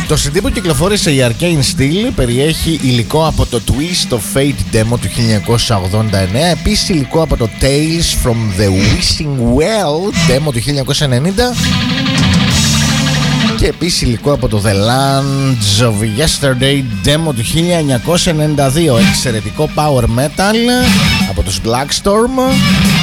Το CD που κυκλοφόρησε η Arcane Steel περιέχει υλικό από το Twist το Fate Demo του 1989, επίσης υλικό από το Tales from the Wishing Well Demo του 1990 και επίσης υλικό από το The Lands of Yesterday Demo του 1992. Εξαιρετικό power metal από τους Blackstorm.